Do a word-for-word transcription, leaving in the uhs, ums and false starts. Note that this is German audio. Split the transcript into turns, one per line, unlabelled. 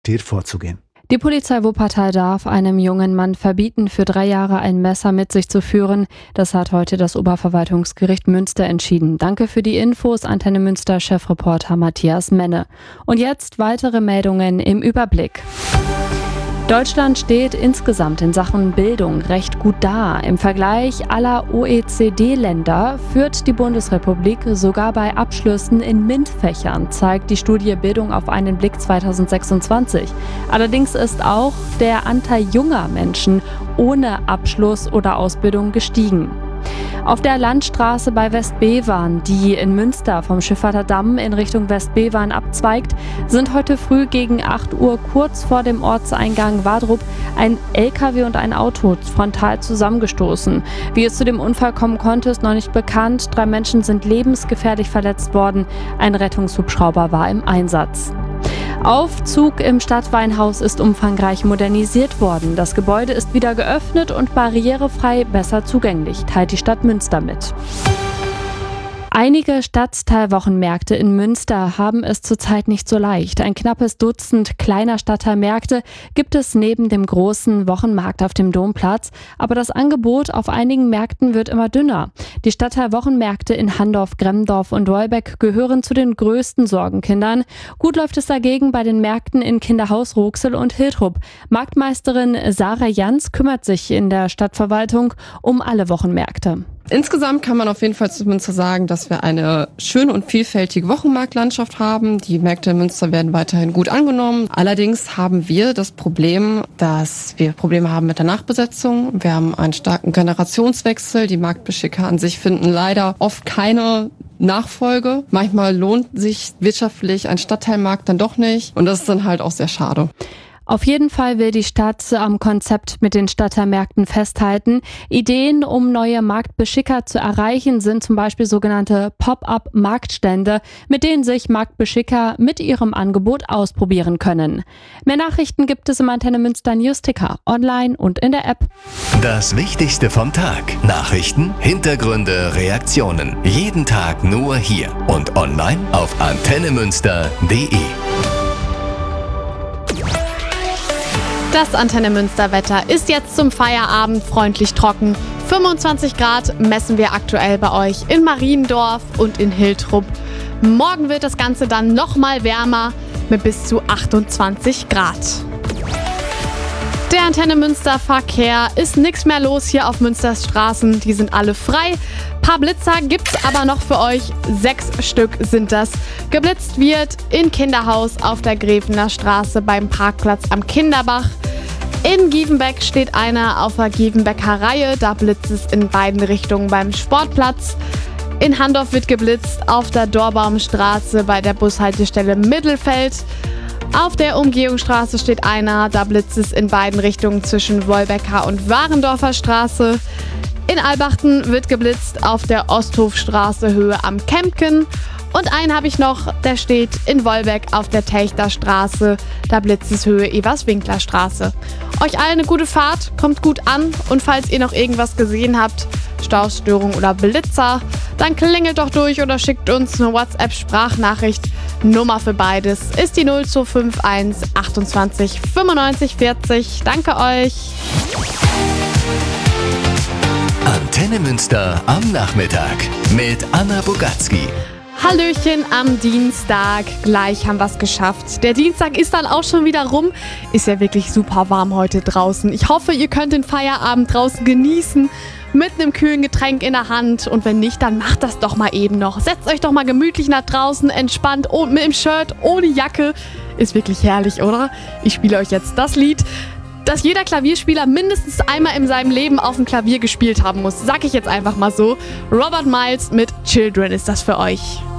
vorzugehen.
Die Polizei Wuppertal darf einem jungen Mann verbieten, für drei Jahre ein Messer mit sich zu führen. Das hat heute das Oberverwaltungsgericht Münster entschieden. Danke für die Infos, Antenne Münster Chefreporter Matthias Menne. Und jetzt weitere Meldungen im Überblick. Deutschland steht insgesamt in Sachen Bildung recht gut da. Im Vergleich aller O E C D-Länder führt die Bundesrepublik sogar bei Abschlüssen in MINT-Fächern, zeigt die Studie Bildung auf einen Blick zweitausendsechsundzwanzig. Allerdings ist auch der Anteil junger Menschen ohne Abschluss oder Ausbildung gestiegen. Auf der Landstraße bei Westbevern, die in Münster vom Schifferter Damm in Richtung Westbevern abzweigt, sind heute früh gegen acht Uhr kurz vor dem Ortseingang Wadrup ein L K W und ein Auto frontal zusammengestoßen. Wie es zu dem Unfall kommen konnte, ist noch nicht bekannt. Drei Menschen sind lebensgefährlich verletzt worden. Ein Rettungshubschrauber war im Einsatz. Aufzug im Stadtweinhaus ist umfangreich modernisiert worden. Das Gebäude ist wieder geöffnet und barrierefrei besser zugänglich, teilt die Stadt Münster mit. Einige Stadtteilwochenmärkte in Münster haben es zurzeit nicht so leicht. Ein knappes Dutzend kleiner Stadtteilmärkte gibt es neben dem großen Wochenmarkt auf dem Domplatz. Aber das Angebot auf einigen Märkten wird immer dünner. Die Stadtteilwochenmärkte in Handorf, Gremmendorf und Wolbeck gehören zu den größten Sorgenkindern. Gut läuft es dagegen bei den Märkten in Kinderhaus, Roxel und Hiltrup. Marktmeisterin Sarah Jans kümmert sich in der Stadtverwaltung um alle Wochenmärkte.
Insgesamt kann man auf jeden Fall zumindest sagen, dass wir eine schöne und vielfältige Wochenmarktlandschaft haben. Die Märkte in Münster werden weiterhin gut angenommen. Allerdings haben wir das Problem, dass wir Probleme haben mit der Nachbesetzung. Wir haben einen starken Generationswechsel. Die Marktbeschicker an sich finden leider oft keine Nachfolge. Manchmal lohnt sich wirtschaftlich ein Stadtteilmarkt dann doch nicht. Und das ist dann halt auch sehr schade.
Auf jeden Fall will die Stadt am Konzept mit den Stadtteilmärkten festhalten. Ideen, um neue Marktbeschicker zu erreichen, sind zum Beispiel sogenannte Pop-up-Marktstände, mit denen sich Marktbeschicker mit ihrem Angebot ausprobieren können. Mehr Nachrichten gibt es im Antenne Münster Newsticker, online und in der App.
Das Wichtigste vom Tag. Nachrichten, Hintergründe, Reaktionen. Jeden Tag nur hier und online auf antenne münster punkt de.
Das Antenne Münster Wetter ist jetzt zum Feierabend freundlich trocken. fünfundzwanzig Grad messen wir aktuell bei euch in Mariendorf und in Hiltrup. Morgen wird das Ganze dann nochmal wärmer mit bis zu achtundzwanzig Grad. Der Antenne Münster Verkehr ist nichts mehr los hier auf Münsters Straßen. Die sind alle frei. Paar Blitzer gibt's aber noch für euch. Sechs Stück sind das. Geblitzt wird in Kinderhaus auf der Grevener Straße beim Parkplatz am Kinderbach. In Gievenbeck steht einer auf der Gievenbecker Reihe. Da blitzt es in beiden Richtungen beim Sportplatz. In Handorf wird geblitzt auf der Dorbaumstraße bei der Bushaltestelle Mittelfeld. Auf der Umgehungsstraße steht einer, da blitzt es in beiden Richtungen zwischen Wolbecker und Warendorfer Straße. In Albachten wird geblitzt auf der Osthofstraße Höhe am Kempken. Und einen habe ich noch, der steht in Wolbeck auf der Techterstraße, da blitzt es Höhe Evers-Winkler Straße. Euch allen eine gute Fahrt, kommt gut an und falls ihr noch irgendwas gesehen habt, Staustörung oder Blitzer, dann klingelt doch durch oder schickt uns eine WhatsApp-Sprachnachricht. Nummer für beides ist die null zwei fünf eins achtundzwanzig fünfundneunzig vierzig. Danke euch!
Antenne Münster am Nachmittag mit Anna Bogatzki.
Hallöchen am Dienstag. Gleich haben wir es geschafft. Der Dienstag ist dann auch schon wieder rum. Ist ja wirklich super warm heute draußen. Ich hoffe, ihr könnt den Feierabend draußen genießen. Mit einem kühlen Getränk in der Hand. Und wenn nicht, dann macht das doch mal eben noch. Setzt euch doch mal gemütlich nach draußen, entspannt und mit dem Shirt, ohne Jacke. Ist wirklich herrlich, oder? Ich spiele euch jetzt das Lied, das jeder Klavierspieler mindestens einmal in seinem Leben auf dem Klavier gespielt haben muss. Sag ich jetzt einfach mal so. Robert Miles mit Children ist das für euch.